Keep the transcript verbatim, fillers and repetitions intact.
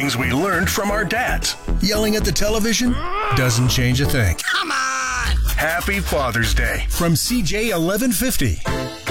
things we learned from our dads. Yelling at the television doesn't change a thing. Come on! Happy Father's Day from C J eleven fifty.